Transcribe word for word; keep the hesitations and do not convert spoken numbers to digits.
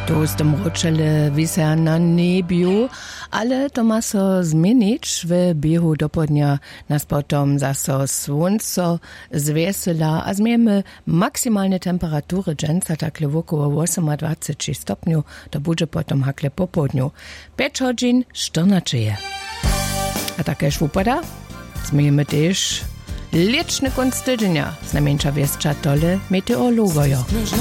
Tu z tym ruczele wisa na niebiu, ale to ma so zmienić w biehu do podnia. Nas potom zaso słońce zwiesela, a zmiemy maksymalne temperatury dżęca takle wokoło dwadzieścia osiem stopniu, to będzie potom hakle po południu. pięć godzin czternaście. A takeż upada? Zmiemy też liczny kunst tygodnia. Znamieńcza wieszcza tole meteorologojo.